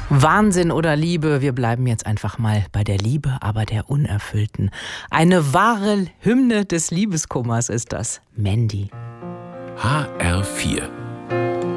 Wahnsinn oder Liebe, wir bleiben jetzt einfach mal bei der Liebe, aber der Unerfüllten. Eine wahre Hymne des Liebeskummers ist das. Mandy. HR4